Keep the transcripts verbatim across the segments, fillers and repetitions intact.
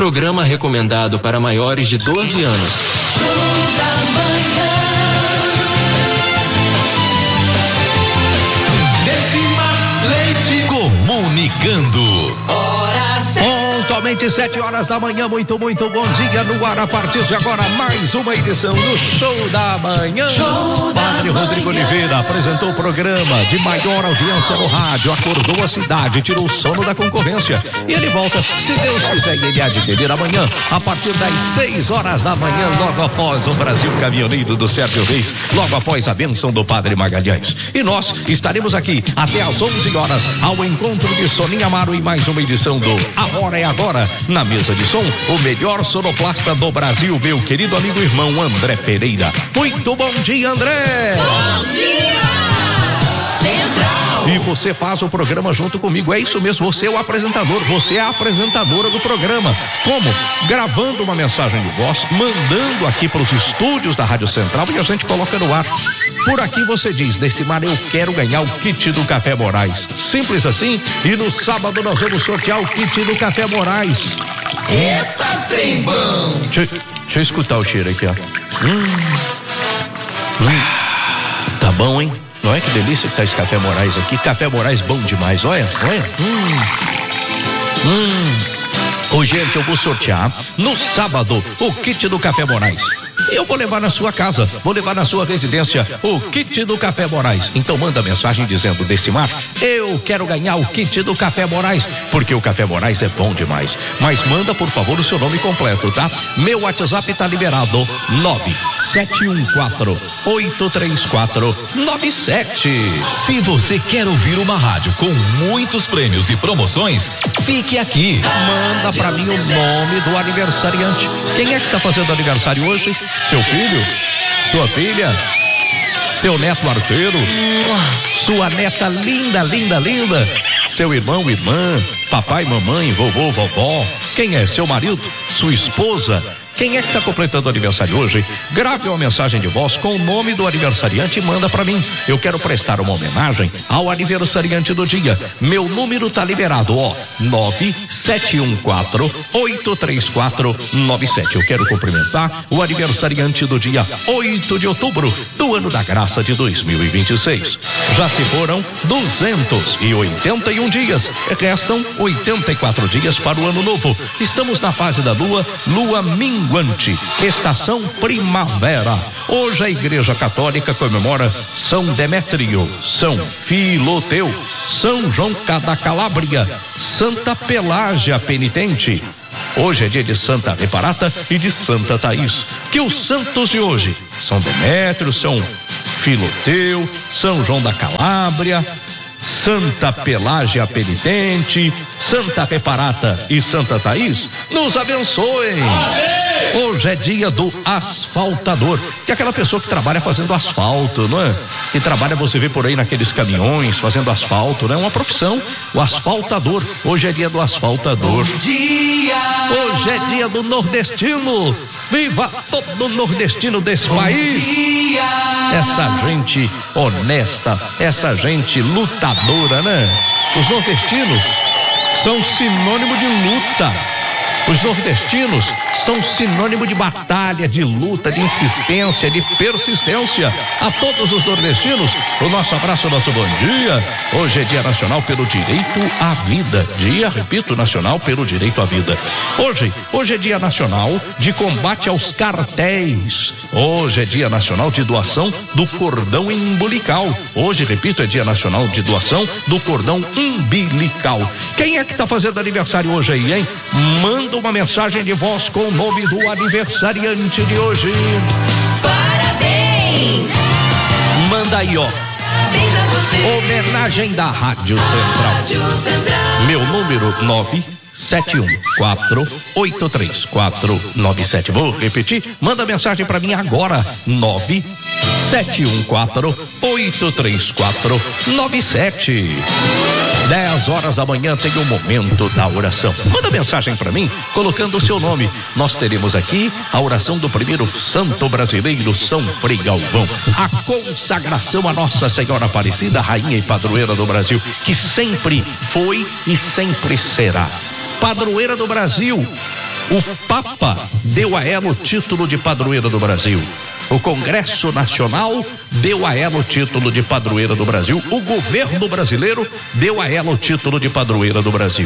Programa recomendado para maiores de doze anos. Show da manhã. Decima Leite comunicando. Hora certa. Pontualmente sete horas da manhã, muito, muito bom dia no ar. A partir de agora, mais uma edição do Show da Manhã. Show da Padre manhã. Rodrigo Oliveira apresentou o programa de maior audiência no rádio, acordou a cidade, tirou o sono da concorrência. E ele volta, se Deus quiser, e ele há de querer amanhã, a partir das seis horas da manhã, logo após o Brasil Caminhoneiro do Sérgio Reis, logo após a bênção do Padre Magalhães. E nós estaremos aqui até às onze horas, ao encontro de Soninha Amaro, em mais uma edição do A Hora é Agora. Na mesa de som, o melhor sonoplasta do Brasil, meu querido amigo e irmão André Pereira. Muito bom dia, André! Bom dia! Central! E você faz o programa junto comigo, é isso mesmo, você é o apresentador, você é a apresentadora do programa. Como? Gravando uma mensagem de voz, mandando aqui para os estúdios da Rádio Central e a gente coloca no ar. Por aqui você diz, Decimar, eu quero ganhar o kit do Café Moraes. Simples assim, e no sábado nós vamos sortear o kit do Café Moraes. Eita, trem bom! Deixa, deixa eu escutar o cheiro aqui, ó. Hum. Hum. Tá bom, hein? Não é que delícia que tá esse Café Moraes aqui. Café Moraes bom demais, olha, olha. Hum. Hum. Ô, gente, eu vou sortear no sábado o kit do Café Moraes. Eu vou levar na sua casa, vou levar na sua residência o kit do Café Moraes. Então manda mensagem dizendo, Decimar, eu quero ganhar o kit do Café Moraes, porque o Café Moraes é bom demais. Mas manda, por favor, o seu nome completo, tá? Meu WhatsApp tá liberado, nove sete um quatro, oito três quatro, nove sete. Se você quer ouvir uma rádio com muitos prêmios e promoções, fique aqui. Manda pra mim o nome do aniversariante. Quem é que tá fazendo aniversário hoje? Seu filho? Sua filha? Seu neto arteiro? Sua neta linda, linda, linda? Seu irmão, irmã? Papai, mamãe, vovô, vovó? Quem é? Seu marido? Sua esposa? Quem é que está completando o aniversário hoje? Grave uma mensagem de voz com o nome do aniversariante e manda para mim. Eu quero prestar uma homenagem ao aniversariante do dia. Meu número tá liberado, ó, nove sete um quatro, oito três quatro, nove sete. Eu quero cumprimentar o aniversariante do dia oito de outubro do ano da graça de dois mil e vinte e seis. Já se foram duzentos e oitenta e um dias. Restam oitenta e quatro dias para o ano novo. Estamos na fase da lua, lua minguante. Estação primavera. Hoje a Igreja Católica comemora São Demétrio, São Filoteu, São João da Calábria, Santa Pelágia Penitente. Hoje é dia de Santa Reparata e de Santa Thaís. Que os santos de hoje, São Demétrio, São Filoteu, São João da Calábria, Santa Pelágia Penitente, Santa Reparata e Santa Thaís, nos abençoem. Hoje é dia do asfaltador, que é aquela pessoa que trabalha fazendo asfalto, não é? Que trabalha, você vê por aí naqueles caminhões fazendo asfalto, né? É uma profissão, o asfaltador. Hoje é dia do asfaltador. Bom dia! Hoje é dia do nordestino. Viva todo nordestino desse Bom país. dia! Essa gente honesta, essa gente lutadora, né? Os nordestinos são sinônimo de luta. Os nordestinos são sinônimo de batalha, de luta, de insistência, de persistência. A todos os nordestinos, o nosso abraço, o nosso bom dia. Hoje é Dia Nacional pelo Direito à Vida. Dia, repito, Nacional pelo Direito à Vida. Hoje, hoje é Dia Nacional de combate aos cartéis. Hoje é Dia Nacional de doação do cordão umbilical. Hoje, repito, é Dia Nacional de doação do cordão umbilical. Quem é que tá fazendo aniversário hoje aí, hein? Manda uma mensagem de voz com o nome do aniversariante de hoje. Parabéns! Manda aí, ó. Parabéns a você! Homenagem da Rádio Central. Rádio Central. Meu número nove sete um quatro, oito três quatro, nove sete. Vou repetir, manda mensagem para mim agora, nove sete um quatro, oito três quatro, nove sete. dez horas da manhã tem o momento da oração. Manda mensagem para mim, colocando o seu nome. Nós teremos aqui a oração do primeiro santo brasileiro, São Frei Galvão. A consagração a Nossa Senhora Aparecida, rainha e padroeira do Brasil, que sempre foi e sempre será padroeira do Brasil. O Papa deu a ela o título de padroeira do Brasil. O Congresso Nacional deu a ela o título de padroeira do Brasil. O governo brasileiro deu a ela o título de padroeira do Brasil.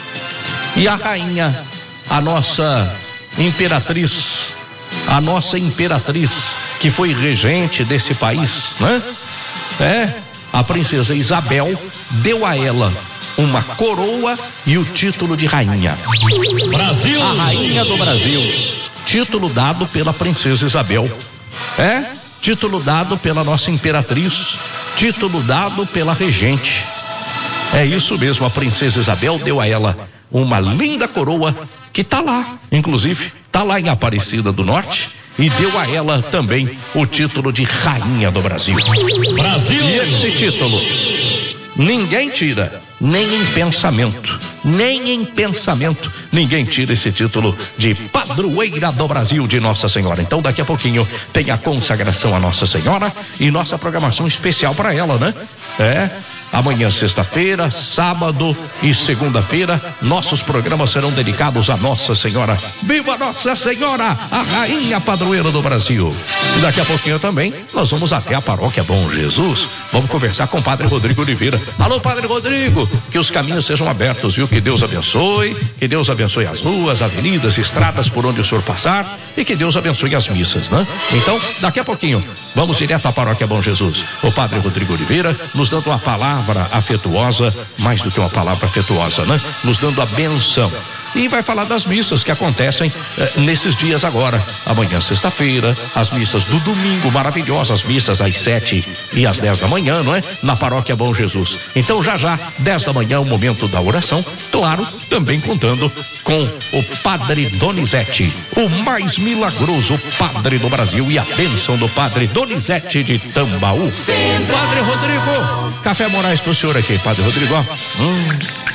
E a rainha, a nossa imperatriz, a nossa imperatriz, que foi regente desse país, né? É, a princesa Isabel deu a ela uma coroa e o título de rainha. Brasil! A rainha do Brasil. Título dado pela princesa Isabel. É, título dado pela nossa imperatriz. Título dado pela regente. É isso mesmo, a princesa Isabel deu a ela uma linda coroa que tá lá, inclusive, tá lá em Aparecida do Norte, e deu a ela também o título de rainha do Brasil. Brasil! E esse título ninguém tira, nem em pensamento, nem em pensamento, ninguém tira esse título de padroeira do Brasil de Nossa Senhora. Então daqui a pouquinho tem a consagração a Nossa Senhora e nossa programação especial para ela, né? É, amanhã sexta-feira, sábado e segunda-feira, nossos programas serão dedicados a Nossa Senhora. Viva Nossa Senhora, a rainha padroeira do Brasil. E daqui a pouquinho também nós vamos até a paróquia Bom Jesus. Vamos conversar com o Padre Rodrigo Oliveira. Alô, Padre Rodrigo, que os caminhos sejam abertos, viu? Que Deus abençoe, que Deus abençoe as ruas, avenidas, estradas por onde o senhor passar e que Deus abençoe as missas, né? Então, daqui a pouquinho, vamos direto à paróquia Bom Jesus. O Padre Rodrigo Oliveira nos dando uma palavra afetuosa, mais do que uma palavra afetuosa, né? Nos dando a benção. E vai falar das missas que acontecem eh, nesses dias agora. Amanhã, sexta-feira, as missas do domingo, maravilhosas missas às sete e às dez da manhã, não é? Na paróquia Bom Jesus. Então, já já, dez da manhã, o momento da oração. Claro, também contando com o Padre Donizete, o mais milagroso padre do Brasil, e a bênção do Padre Donizete de Tambaú. Padre Rodrigo, café Moraes pro senhor aqui, Padre Rodrigo. Hum.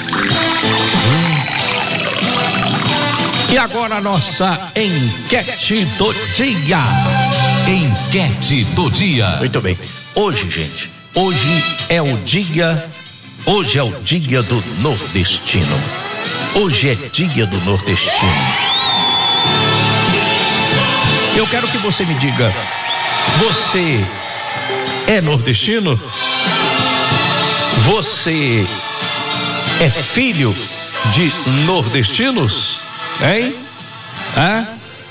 Hum. E agora a nossa enquete do dia. Enquete do dia. Muito bem. Hoje, gente, hoje é o dia, hoje é o dia do nordestino. Hoje é dia do nordestino. Eu quero que você me diga, você é nordestino? Você é filho de nordestinos? Hein? Ah?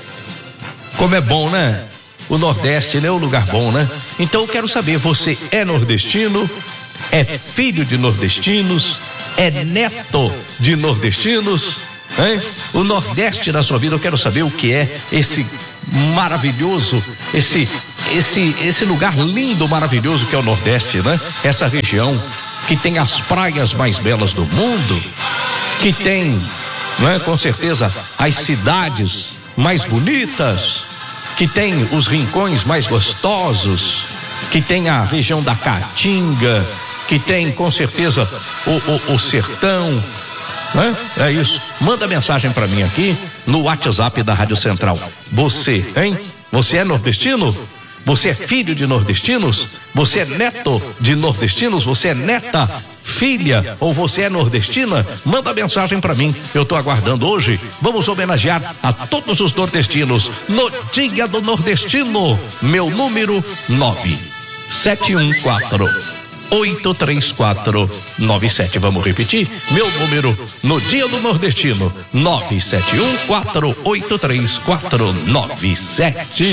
Como é bom, né? O Nordeste, né? É um lugar bom, né? Então eu quero saber, você é nordestino? É filho de nordestinos? É neto de nordestinos? Hein? O Nordeste da sua vida, eu quero saber o que é esse maravilhoso, esse, esse, esse lugar lindo, maravilhoso que é o Nordeste, né? Essa região que tem as praias mais belas do mundo, que tem, não é, com certeza, as cidades mais bonitas, que tem os rincões mais gostosos, que tem a região da Caatinga, que tem, com certeza, o, o, o sertão, né? É isso. Manda mensagem para mim aqui no WhatsApp da Rádio Central. Você, hein? Você é nordestino? Você é filho de nordestinos? Você é neto de nordestinos? Você é neta, filha, ou você é nordestina? Manda mensagem para mim, eu tô aguardando. Hoje vamos homenagear a todos os nordestinos no Dia do Nordestino. Meu número nove sete um quatro oito três quatro nove sete. Vamos repetir? Meu número no Dia do Nordestino, nove sete um quatro oito três quatro nove sete.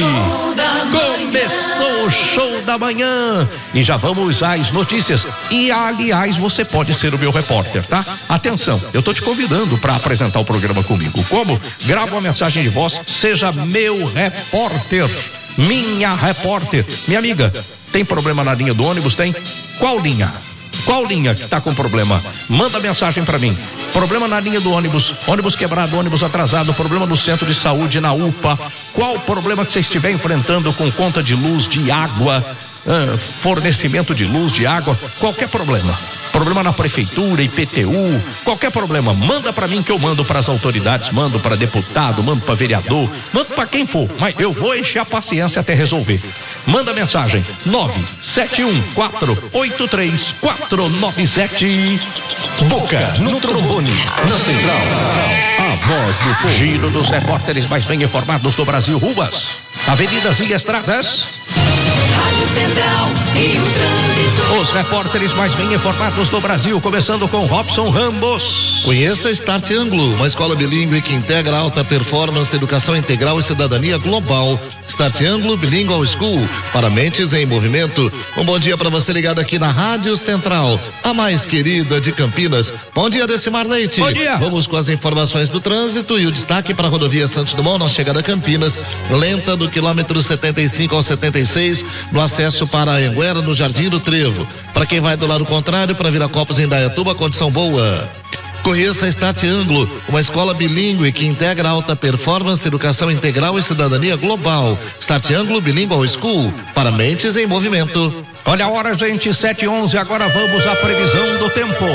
Começou o show da manhã e já vamos às notícias. E aliás, você pode ser o meu repórter, tá? Atenção, eu tô te convidando para apresentar o programa comigo. Como? Grava uma mensagem de voz, seja meu repórter, minha repórter, minha amiga. Tem problema na linha do ônibus? Tem? Qual linha? Qual linha que está com problema? Manda mensagem para mim. Problema na linha do ônibus, ônibus quebrado, ônibus atrasado, problema no centro de saúde, na U P A. Qual problema que você estiver enfrentando com conta de luz, de água, ah, fornecimento de luz, de água, qualquer problema. Problema na prefeitura, I P T U, qualquer problema, manda para mim que eu mando para as autoridades, mando para deputado, mando para vereador, mando para quem for, mas eu vou encher a paciência até resolver. Manda mensagem, nove sete um quatro oito três quatro nove sete. Boca no trombone, na central, a voz do Povo. Giro dos repórteres mais bem informados do Brasil. Ruas, avenidas e estradas. Rádio Central e o trânsito. Os repórteres mais bem informados do Brasil, começando com Robson Ramos. Conheça Start Anglo, uma escola bilíngue que integra alta performance, educação integral e cidadania global. Start Anglo Bilingual School, para mentes em movimento. Um bom dia para você ligado aqui na Rádio Central, a mais querida de Campinas. Bom dia, Decimar Leite. Bom dia. Vamos com as informações do trânsito e o destaque para a rodovia Santos Dumont na chegada a Campinas, lenta do quilômetro setenta e cinco ao setenta e seis, no acesso para a Anguera, no Jardim do Trevo. Para quem vai do lado contrário, para Viracopos em Dayatuba, condição boa. Conheça a Start Anglo, uma escola bilíngue que integra alta performance, educação integral e cidadania global. Start Anglo Bilingual School, para mentes em movimento. Olha a hora, gente, sete e onze, agora vamos à previsão do tempo.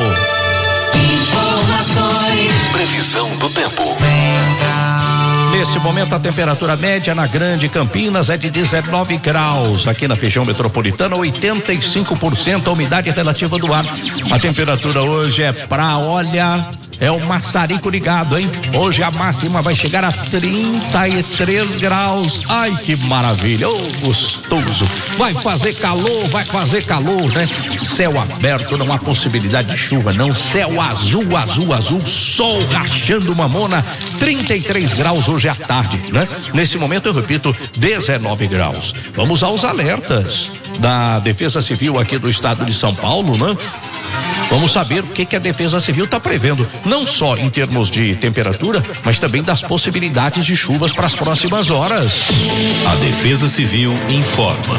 Informações. Previsão do tempo. Nesse momento, a temperatura média na Grande Campinas é de dezenove graus. Aqui na região metropolitana, oitenta e cinco por cento a umidade relativa do ar. A temperatura hoje é pra, olha, é o maçarico ligado, hein? Hoje a máxima vai chegar a trinta e três graus. Ai, que maravilha, ô, oh, gostoso. Vai fazer calor, vai fazer calor, né? Céu aberto, não há possibilidade de chuva, não. Céu azul, azul, azul, sol rachando mamona, trinta e três graus hoje à tarde, né? Nesse momento, eu repito, dezenove graus. Vamos aos alertas da Defesa Civil aqui do estado de São Paulo, né? Vamos saber o que, que a Defesa Civil está prevendo, não só em termos de temperatura, mas também das possibilidades de chuvas para as próximas horas. A Defesa Civil informa.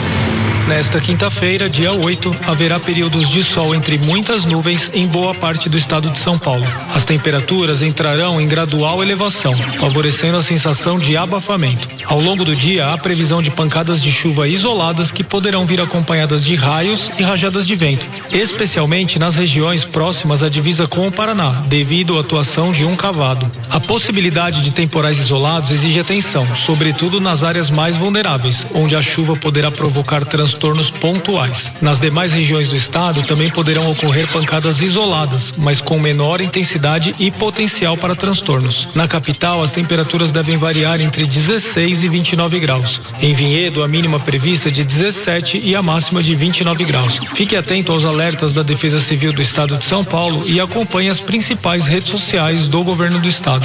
Nesta quinta-feira, dia oito, haverá períodos de sol entre muitas nuvens em boa parte do estado de São Paulo. As temperaturas entrarão em gradual elevação, favorecendo a sensação de abafamento. Ao longo do dia, há previsão de pancadas de chuva isoladas que poderão vir acompanhadas de raios e rajadas de vento, especialmente nas regiões próximas à divisa com o Paraná, devido à atuação de um cavado. A possibilidade de temporais isolados exige atenção, sobretudo nas áreas mais vulneráveis, onde a chuva poderá provocar transtornos pontuais. Nas demais regiões do estado também poderão ocorrer pancadas isoladas, mas com menor intensidade e potencial para transtornos. Na capital, as temperaturas devem variar entre dezesseis e vinte e nove graus. Em Vinhedo, a mínima prevista é de dezessete e a máxima de vinte e nove graus. Fique atento aos alertas da Defesa Civil do estado de São Paulo e acompanhe as principais redes sociais do governo do estado.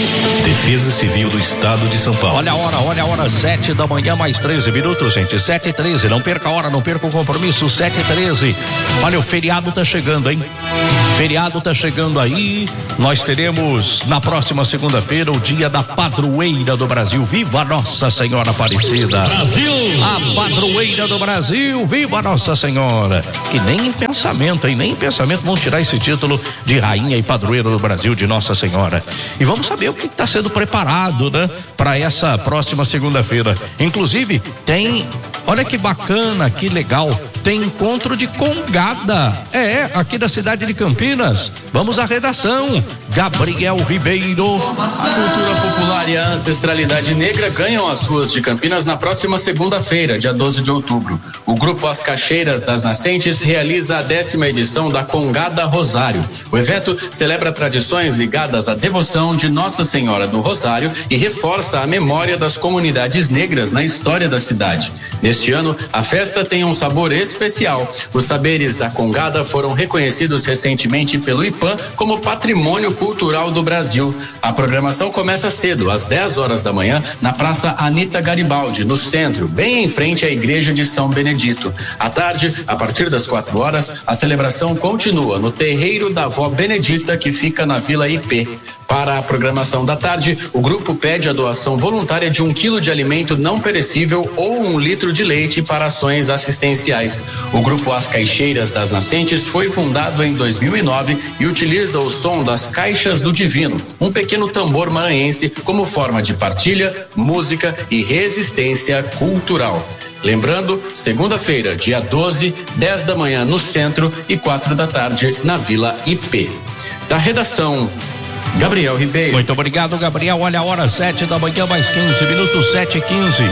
Defesa Civil do estado de São Paulo. Olha a hora, olha a hora, sete da manhã, mais treze minutos, gente. sete e treze, não perca a hora, não perca o compromisso, sete e treze. Olha, o feriado tá chegando, hein? Feriado tá chegando aí. Nós teremos na próxima segunda-feira o dia da padroeira do Brasil. Viva Nossa Senhora Aparecida! Brasil! A padroeira do Brasil, viva Nossa Senhora! Que nem em pensamento, hein? Nem em pensamento vão tirar esse título de rainha e padroeira do Brasil de Nossa Senhora. E vamos saber o que está sendo preparado, né? Para essa próxima segunda-feira. Inclusive, tem, olha que bacana, que legal, tem encontro de congada. É, aqui da cidade de Campinas. Vamos à redação. Gabriel Ribeiro. A cultura popular e a ancestralidade negra ganham as ruas de Campinas na próxima segunda-feira, dia doze de outubro. O grupo As Caixeiras das Nascentes realiza a décima edição da Congada Rosário. O evento celebra tradições ligadas à devoção de Nossa Senhora do Rosário e reforça a memória das comunidades negras na história da cidade. Neste ano, a festa tem um sabor especial. Os saberes da Congada foram reconhecidos recentemente pelo I P A M como Patrimônio Cultural do Brasil. A programação começa cedo, às dez horas da manhã, na Praça Anita Garibaldi, no centro, bem em frente à Igreja de São Benedito. À tarde, a partir das quatro horas, a celebração continua no terreiro da Vó Benedita, que fica na Vila I P. Para a programação da tarde, o grupo pede a doação voluntária de um quilo de alimento não perecível ou um litro de leite para ações assistenciais. O grupo As Caixeiras das Nascentes foi fundado em dois mil e nove e utiliza o som das caixas do divino, um pequeno tambor maranhense, como forma de partilha, música e resistência cultural. Lembrando, segunda-feira, dia doze, dez da manhã no centro e quatro da tarde na Vila I P. Da redação, Gabriel Ribeiro. Muito obrigado, Gabriel. Olha a hora, sete da manhã, mais quinze minutos, sete e quinze.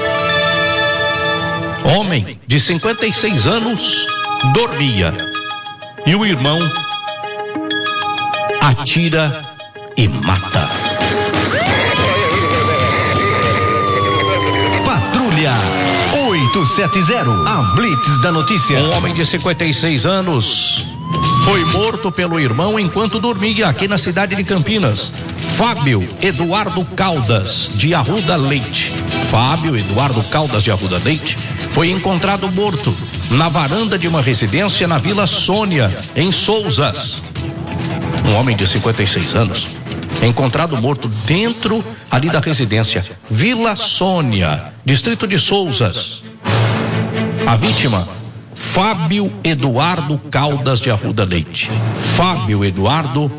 Homem de cinquenta e seis anos dormia e o irmão atira e mata. sete zero, a Blitz da notícia. Um homem de cinquenta e seis anos foi morto pelo irmão enquanto dormia aqui na cidade de Campinas. Fábio Eduardo Caldas de Arruda Leite. Fábio Eduardo Caldas de Arruda Leite foi encontrado morto na varanda de uma residência na Vila Sônia, em Souzas. Um homem de cinquenta e seis anos encontrado morto dentro ali da residência Vila Sônia, distrito de Souzas. A vítima, Fábio Eduardo Caldas de Arruda Leite. Fábio Eduardo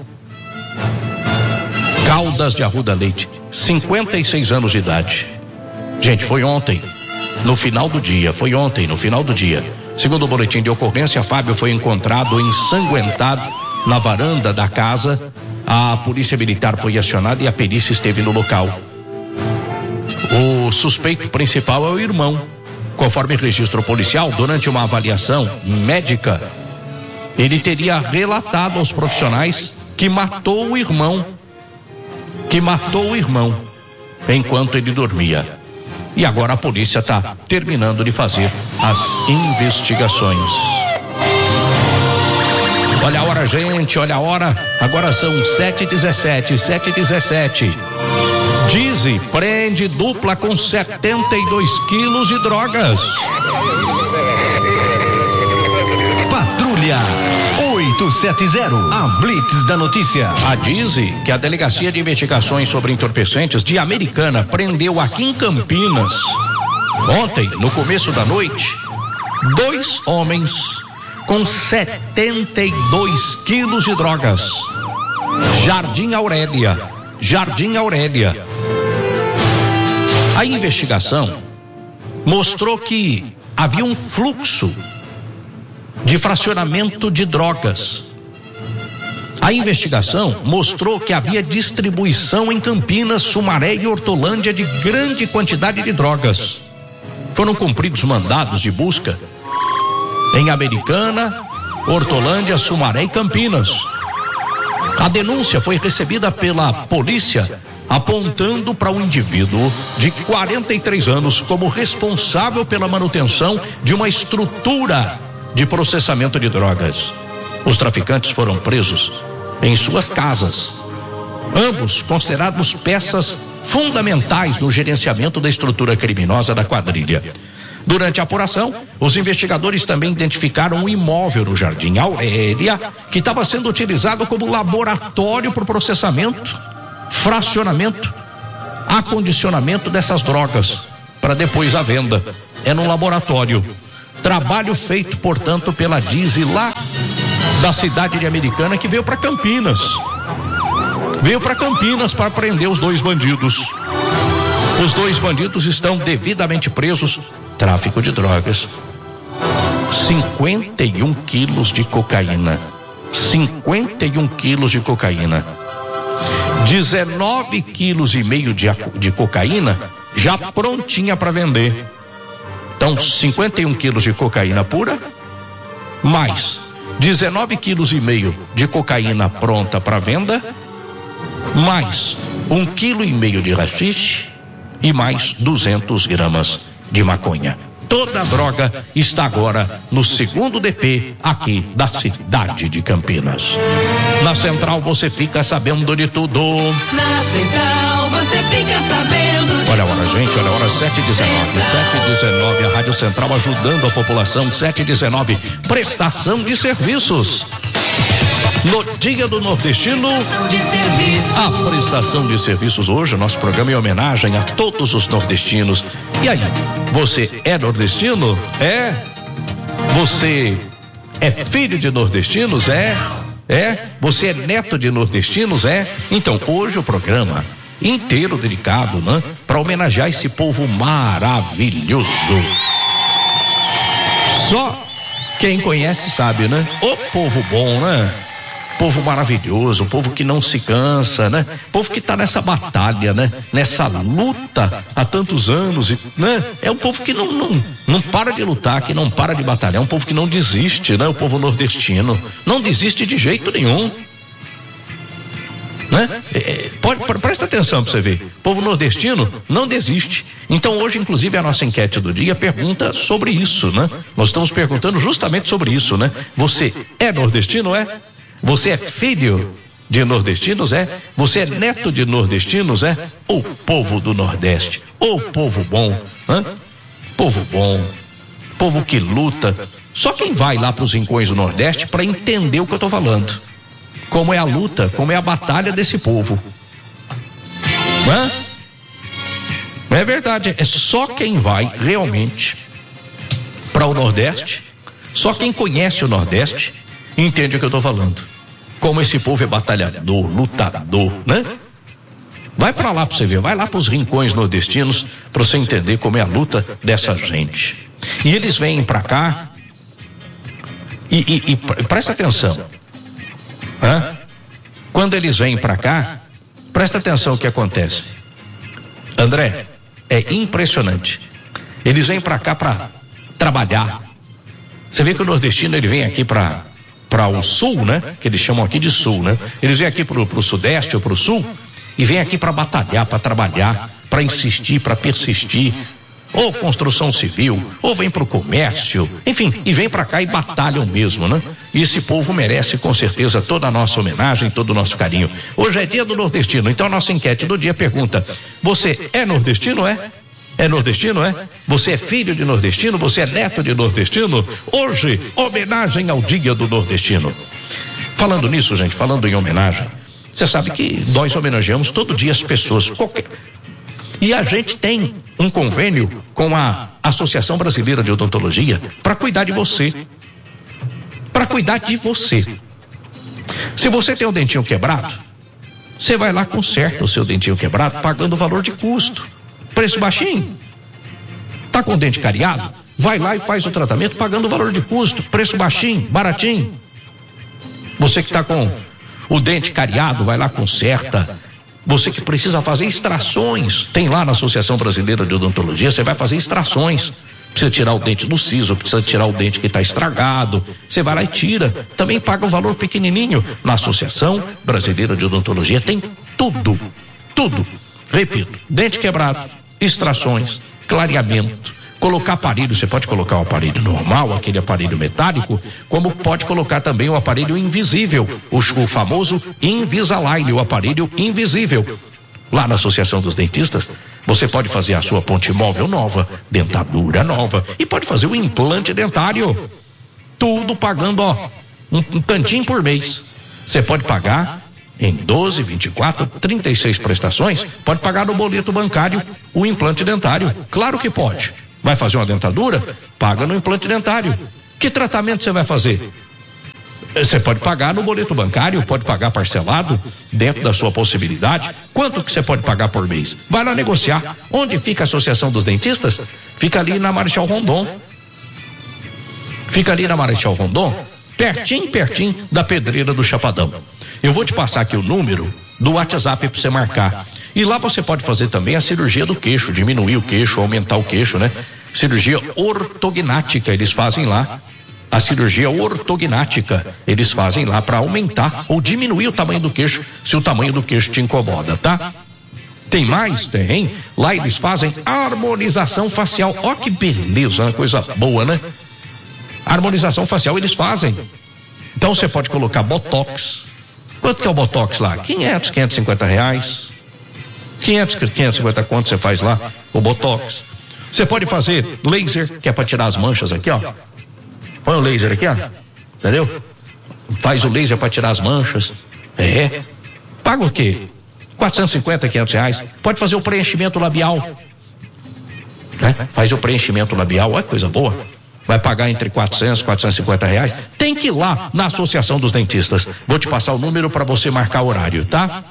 Caldas de Arruda Leite, cinquenta e seis anos de idade. Gente, foi ontem, no final do dia, foi ontem, no final do dia. Segundo o boletim de ocorrência, Fábio foi encontrado ensanguentado na varanda da casa. A polícia militar foi acionada e a perícia esteve no local. O suspeito principal é o irmão. Conforme registro policial, durante uma avaliação médica, ele teria relatado aos profissionais que matou o irmão, que matou o irmão enquanto ele dormia. E agora a polícia está terminando de fazer as investigações. Olha a hora, gente, olha a hora. Agora são sete e dezessete, sete e dezessete. Dize prende dupla com setenta e dois quilos de drogas. Patrulha oito sete zero, a Blitz da notícia. A Dize, que a Delegacia de Investigações sobre Entorpecentes de Americana prendeu aqui em Campinas, ontem, no começo da noite, dois homens com setenta e dois quilos de drogas. Jardim Aurélia, Jardim Aurélia. A investigação mostrou que havia um fluxo de fracionamento de drogas. A investigação mostrou que havia distribuição em Campinas, Sumaré e Hortolândia de grande quantidade de drogas. Foram cumpridos mandados de busca em Americana, Hortolândia, Sumaré e Campinas. A denúncia foi recebida pela polícia, apontando para um indivíduo de quarenta e três anos como responsável pela manutenção de uma estrutura de processamento de drogas. Os traficantes foram presos em suas casas, ambos considerados peças fundamentais no gerenciamento da estrutura criminosa da quadrilha. Durante a apuração, os investigadores também identificaram um imóvel no Jardim Aurélia que estava sendo utilizado como laboratório para o processamento, fracionamento, acondicionamento dessas drogas para depois a venda. É num laboratório. Trabalho feito, portanto, pela Dize lá da cidade de Americana, que veio para Campinas. Veio para Campinas para prender os dois bandidos. Os dois bandidos estão devidamente presos. Tráfico de drogas. cinquenta e um quilos de cocaína. cinquenta e um quilos de cocaína. dezenove quilos e meio de, de cocaína já prontinha para vender. Então, cinquenta e um quilos de cocaína pura, mais dezenove quilos e meio de cocaína pronta para venda, mais um quilo e meio de haxixe e mais duzentos gramas de maconha. Toda a droga está agora no segundo D P aqui da cidade de Campinas. Na Central você fica sabendo de tudo. Na Central você fica sabendo de Olha a hora, gente, olha a hora, sete e dezenove, sete e dezenove, a Rádio Central ajudando a população, sete e dezenove, prestação de serviços. No Dia do Nordestino, a prestação de serviços hoje, nosso programa em homenagem a todos os nordestinos. E aí, você é nordestino? É? Você é filho de nordestinos? É? É? Você é neto de nordestinos? É? Então, hoje o programa inteiro dedicado, né? Para homenagear esse povo maravilhoso. Só quem conhece sabe, né? O povo bom, né? Povo maravilhoso, povo que não se cansa, né? Povo que tá nessa batalha, né? Nessa luta há tantos anos, né? É um povo que não, não, não para de lutar, que não para de batalhar, é um povo que não desiste, né? O povo nordestino não desiste de jeito nenhum. Né? É, pode, presta atenção para você ver. O povo nordestino não desiste. Então hoje, inclusive, a nossa enquete do dia pergunta sobre isso, né? Nós estamos perguntando justamente sobre isso, né? Você é nordestino, é? Você é filho de nordestinos, é? Você é neto de nordestinos, é? O povo do Nordeste, o povo bom, né? Povo bom, povo que luta. Só quem vai lá para os rincões do Nordeste para entender o que eu estou falando. Como é a luta, como é a batalha desse povo. Não é? É verdade, é só quem vai realmente para o Nordeste, só quem conhece o Nordeste entende o que eu estou falando. Como esse povo é batalhador, lutador, né? Vai para lá para você ver, vai lá para os rincões nordestinos para você entender como é a luta dessa gente. E eles vêm para cá e, e, e presta atenção. Hã? Quando eles vêm para cá, presta atenção o que acontece. André, é impressionante. Eles vêm para cá para trabalhar. Você vê que o nordestino ele vem aqui para para o sul, né? Que eles chamam aqui de sul, né? Eles vêm aqui para o sudeste ou para o sul e vêm aqui para batalhar, para trabalhar, para insistir, para persistir. Ou construção civil, ou vem para o comércio, enfim, e vem para cá e batalham mesmo, né? E esse povo merece com certeza toda a nossa homenagem, todo o nosso carinho. Hoje é dia do nordestino, então a nossa enquete do dia pergunta: você é nordestino, é? É nordestino, é? Você é filho de nordestino? Você é neto de nordestino? Hoje, homenagem ao dia do nordestino. Falando nisso, gente, falando em homenagem, você sabe que nós homenageamos todo dia as pessoas, qualquer... E a gente tem um convênio com a Associação Brasileira de Odontologia para cuidar de você. Para cuidar de você. Se você tem um dentinho quebrado, você vai lá, conserta o seu dentinho quebrado, pagando o valor de custo. Preço baixinho. Tá com o dente cariado? Vai lá e faz o tratamento pagando o valor de custo. Preço baixinho, baratinho. Você que tá com o dente cariado, vai lá, conserta. Você que precisa fazer extrações, tem lá na Associação Brasileira de Odontologia, você vai fazer extrações. Precisa tirar o dente do siso, precisa tirar o dente que está estragado. Você vai lá e tira. Também paga o valor pequenininho. Na Associação Brasileira de Odontologia tem tudo, tudo. Repito, dente quebrado, extrações, clareamento, colocar aparelho, você pode colocar o aparelho normal, aquele aparelho metálico, como pode colocar também o aparelho invisível, o, o famoso Invisalign, o aparelho invisível. Lá na Associação dos Dentistas, você pode fazer a sua ponte móvel nova, dentadura nova, e pode fazer o implante dentário. Tudo pagando, ó, um, um tantinho por mês. Você pode pagar em doze, vinte e quatro, trinta e seis prestações, pode pagar no boleto bancário o implante dentário. Claro que pode. Vai fazer uma dentadura? Paga no implante dentário. Que tratamento você vai fazer? Você pode pagar no boleto bancário, pode pagar parcelado, dentro da sua possibilidade. Quanto que você pode pagar por mês? Vai lá negociar. Onde fica a Associação dos Dentistas? Fica ali na Marechal Rondon. Fica ali na Marechal Rondon, pertinho, pertinho da Pedreira do Chapadão. Eu vou te passar aqui o número do WhatsApp para você marcar. E lá você pode fazer também a cirurgia do queixo, diminuir o queixo, aumentar o queixo, né? Cirurgia ortognática, eles fazem lá. A cirurgia ortognática, eles fazem lá para aumentar ou diminuir o tamanho do queixo, se o tamanho do queixo te incomoda, tá? Tem mais? Tem. Lá eles fazem harmonização facial. Ó que beleza, uma coisa boa, né? Harmonização facial eles fazem. Então você pode colocar botox. Quanto que é o botox lá? quinhentos, quinhentos e cinquenta reais. quinhentos, quinhentos e cinquenta conto você faz lá o botox. Você pode fazer laser, que é para tirar as manchas aqui, ó. Põe o laser aqui, ó. Entendeu? Faz o laser para tirar as manchas. É. Paga o quê? quatrocentos e cinquenta, quinhentos reais. Pode fazer o preenchimento labial. Né? Faz o preenchimento labial, olha que coisa boa. Vai pagar entre quatrocentos, quatrocentos e cinquenta reais. Tem que ir lá na Associação dos Dentistas. Vou te passar o número para você marcar o horário, tá?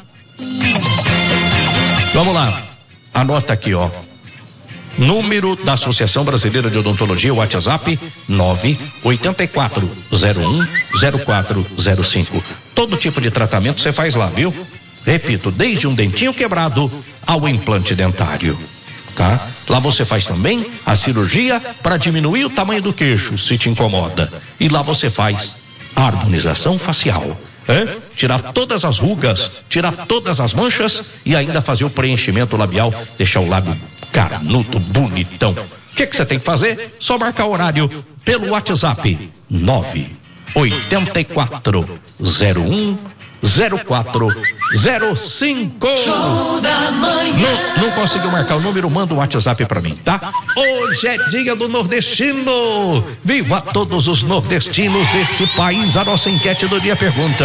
Vamos lá. Anota aqui, ó. Número da Associação Brasileira de Odontologia, WhatsApp nove oito quatro zero um zero quatro zero cinco. Todo tipo de tratamento você faz lá, viu? Repito, desde um dentinho quebrado ao implante dentário. Tá? Lá você faz também a cirurgia para diminuir o tamanho do queixo, se te incomoda. E lá você faz a harmonização facial. É? Tirar todas as rugas, tirar todas as manchas e ainda fazer o preenchimento labial, deixar o lábio carnudo, bonitão. O que que você tem que fazer? Só marcar o horário pelo WhatsApp nove oito quatro zero um zero quatro zero cinco. Show da manhã. Não, não conseguiu marcar o número? Manda um WhatsApp pra mim, tá? Hoje é dia do nordestino. Viva todos os nordestinos desse país. A nossa enquete do dia pergunta: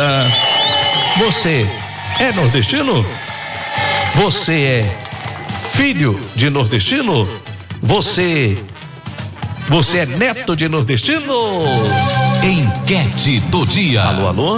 você é nordestino? Você é filho de nordestino? Você Você é neto de nordestino? Enquete do dia. Alô, alô?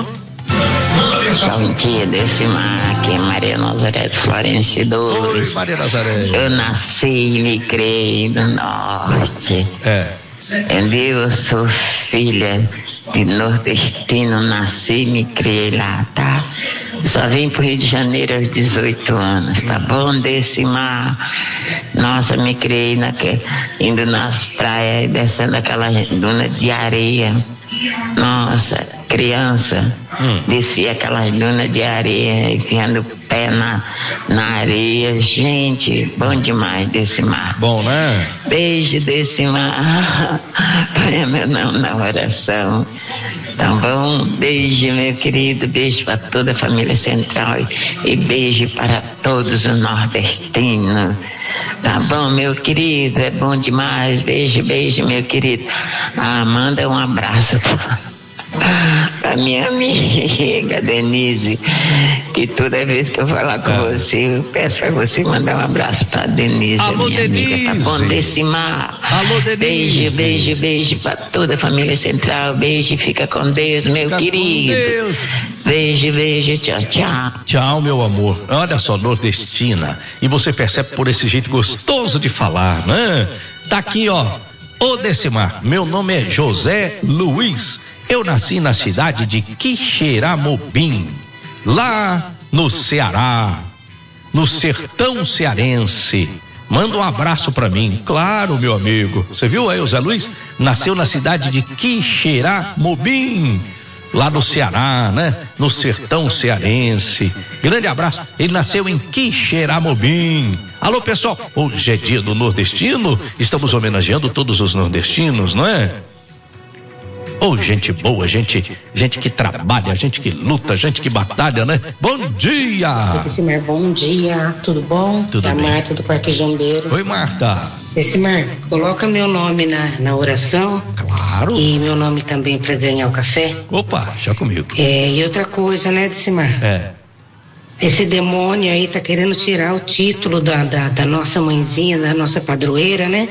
Bom dia, Decimar, aqui é Maria Nazaré de Florencio dois. Oi, Maria Nazaré. Eu nasci e me criei no norte. É. Entendeu? Eu sou filha de nordestino, nasci e me criei lá, tá? Só vim pro Rio de Janeiro aos dezoito anos, tá bom, Decimar? Nossa, me criei naquele, indo nas praias e descendo aquela duna de areia. Nossa, criança, hum. descia aquelas dunas de areia, enfiando o pé na, na areia. Gente, bom demais, Decimar. Bom, né? Beijo, Decimar. Põe meu nome na oração. Tá bom? Beijo, meu querido. Beijo para toda a família Central. E, e beijo para todos os nordestinos. Tá bom, meu querido? É bom demais. Beijo, beijo, meu querido. Ah, manda um abraço pra minha amiga Denise, que toda vez que eu falar com é. você, eu peço pra você mandar um abraço pra Denise, Alô, minha Denise. amiga, tá bom? Decimar. Alô, Denise. Beijo, beijo, beijo pra toda a família Central. Beijo, fica com Deus, meu fica querido. Com Deus. Beijo, beijo, tchau, tchau. Tchau, meu amor. Olha só, nordestina. E você percebe por esse jeito gostoso de falar, né? Tá aqui, ó. Ô, Decimar, meu nome é José Luiz. Eu nasci na cidade de Quixeramobim, lá no Ceará, no sertão cearense. Manda um abraço pra mim. Claro, meu amigo. Você viu aí o Zé Luiz? Nasceu na cidade de Quixeramobim, lá no Ceará, né? No sertão cearense. Grande abraço. Ele nasceu em Quixeramobim. Alô, pessoal. Hoje é dia do nordestino. Estamos homenageando todos os nordestinos, não é? Ô, oh, gente boa, gente, gente que trabalha, gente que luta, gente que batalha, né? Bom dia! Decimar, bom dia, tudo bom? Tudo é a bem. Marta do Parque Jambeiro. Oi, Marta. Decimar, coloca meu nome na, na oração. Claro. E meu nome também para ganhar o café. Opa, já comigo. É, e outra coisa, né, Decimar? É. Esse demônio aí tá querendo tirar o título da, da, da nossa mãezinha, da nossa padroeira, né?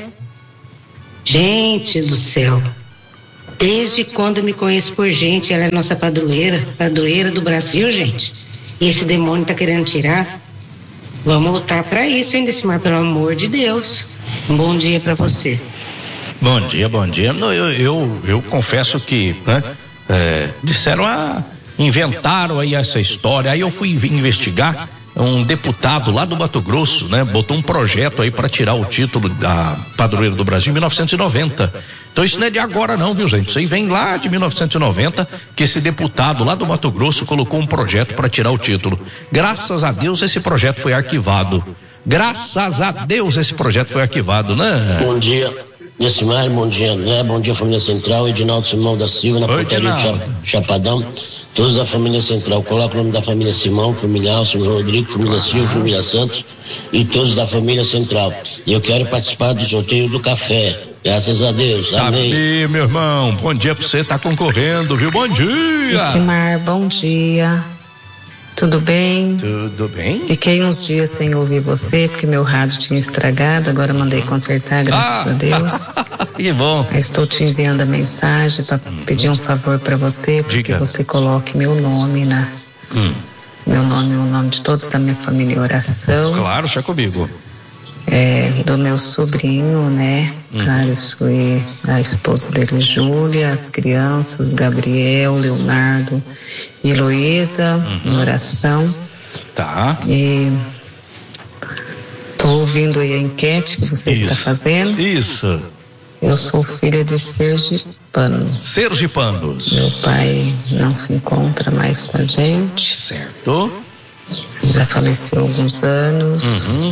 Gente do céu. Desde quando eu me conheço por gente, ela é nossa padroeira, padroeira do Brasil, gente. E esse demônio tá querendo tirar. Vamos lutar pra isso, hein, Decimar, pelo amor de Deus. Um bom dia pra você. Bom dia, bom dia. Não, eu, eu, eu confesso que, né, é, disseram, ah, inventaram aí essa história. Aí eu fui investigar. Um deputado lá do Mato Grosso, né, botou um projeto aí para tirar o título da padroeira do Brasil em mil novecentos e noventa. Então isso não é de agora não, viu, gente? Isso aí vem lá de mil novecentos e noventa, que esse deputado lá do Mato Grosso colocou um projeto para tirar o título. Graças a Deus esse projeto foi arquivado. Graças a Deus esse projeto foi arquivado, né? Bom dia, Decimar, bom dia, André, bom dia, família Central, Edinaldo Simão da Silva, na portaria de Chapadão. Todos da família Central, coloca o nome da família Simão, família Alcio, Rodrigo, família Silva, família Santos e todos da família Central. E eu quero participar do sorteio do café. Graças a Deus. Amém. Amém, meu irmão. Bom dia pra você, tá concorrendo, viu? Bom dia. Decimar, bom dia. Tudo bem? Tudo bem. Fiquei uns dias sem ouvir você, porque meu rádio tinha estragado, agora mandei consertar, graças ah, a Deus. Que bom. Aí estou te enviando a mensagem para pedir um favor para você, porque Diga. Você coloque meu nome na... Hum. Meu nome e o nome de todos da minha família em oração. Claro, já comigo. É, do meu sobrinho, né? Hum. Carlos, e a esposa dele, Júlia, as crianças, Gabriel, Leonardo e Heloísa, uhum. em oração. Tá. E tô ouvindo aí a enquete que você Isso. está fazendo. Isso. Eu sou filha de sergipanos. Sergipanos. Meu pai não se encontra mais com a gente. Certo. Já faleceu há alguns anos. Uhum.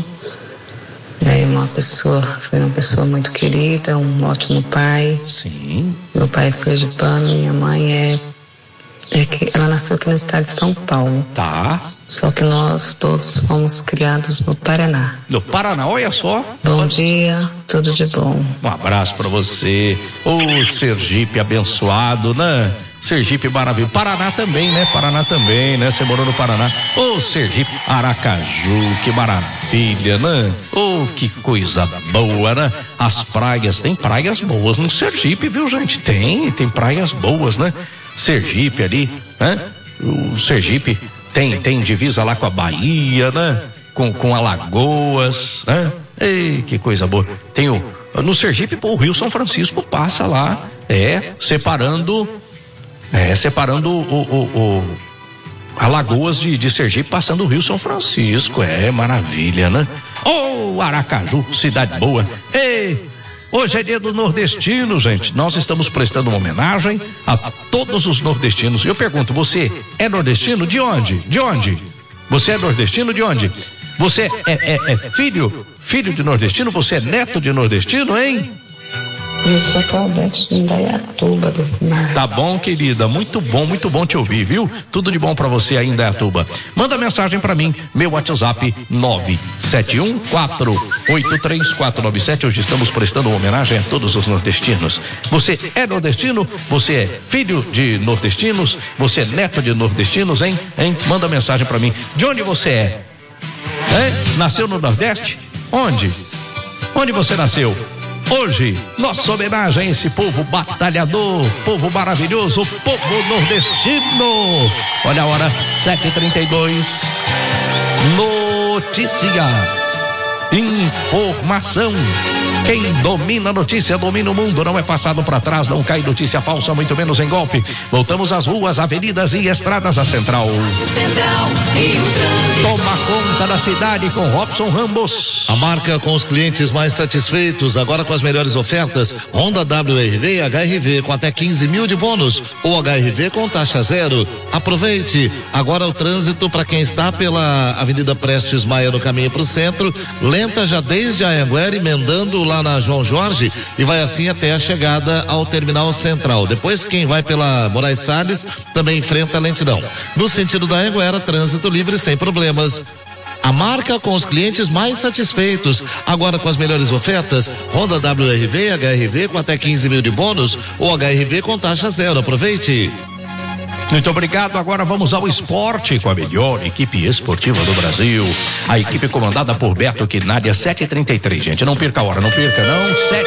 É uma pessoa, foi uma pessoa muito querida, um ótimo pai. Sim. Meu pai é sergipano, minha mãe é, é que ela nasceu aqui no estado de São Paulo. Tá. Só que nós todos fomos criados no Paraná. No Paraná, olha só. Bom dia, tudo de bom. Um abraço pra você. Ô, Sergipe abençoado, né? Sergipe maravilhoso. Paraná também, né? Paraná também, né? Você morou no Paraná. Ô, Sergipe, Aracaju, que maravilha, né? Ô, que coisa boa, né? As praias, tem praias boas no Sergipe, viu, gente? Tem, tem praias boas, né? Sergipe ali, né? O Sergipe tem, tem divisa lá com a Bahia, né? Com, com Alagoas, né? Ei, que coisa boa. Tem o, no Sergipe, pô, o Rio São Francisco passa lá, é, separando... É, separando o, o, o Alagoas de, de Sergipe, passando o Rio São Francisco. É maravilha, né? Ô, oh, Aracaju, cidade boa. Ei, hoje é dia do nordestino, gente. Nós estamos prestando uma homenagem a todos os nordestinos. Eu pergunto, você é nordestino? De onde? De onde? Você é nordestino de onde? Você é, é, é filho, filho de nordestino? Você é neto de nordestino, hein? Eu sou Claudete de Indaiatuba desse mar. Tá bom, querida, muito bom, muito bom te ouvir, viu? Tudo de bom pra você aí em Indaiatuba. Manda mensagem pra mim, meu WhatsApp nove sete um quatro oito três quatro nove sete. Hoje estamos prestando uma homenagem a todos os nordestinos. Você é nordestino? Você é filho de nordestinos? Você é neto de nordestinos, hein? Hein? Manda mensagem pra mim. De onde você é? É? Nasceu no Nordeste? Onde? Onde você nasceu? Hoje, nossa homenagem a esse povo batalhador, povo maravilhoso, povo nordestino. Olha a hora, sete e trinta e dois. Notícia. Informação. Quem domina a notícia domina o mundo, não é passado para trás, não cai notícia falsa, muito menos em golpe. Voltamos às ruas, avenidas e estradas da Central. Central e o trânsito. Toma conta da cidade com Robson Ramos. A marca com os clientes mais satisfeitos, agora com as melhores ofertas. Honda W R V e H R V com até quinze mil de bônus, ou H R V com taxa zero. Aproveite. Agora o trânsito para quem está pela Avenida Prestes Maia no caminho para o centro, lenta já desde a Anhanguera, emendando lá na João Jorge, e vai assim até a chegada ao terminal central. Depois quem vai pela Moraes Salles também enfrenta a lentidão. No sentido da Anhanguera, trânsito livre sem problemas. A marca com os clientes mais satisfeitos, agora com as melhores ofertas. Honda W R V, H R V com até quinze mil de bônus, ou H R V com taxa zero. Aproveite. Muito obrigado. Agora vamos ao esporte com a melhor equipe esportiva do Brasil. A equipe comandada por Beto Quinaria, sete e trinta e três, gente. Não perca a hora, não perca não. sete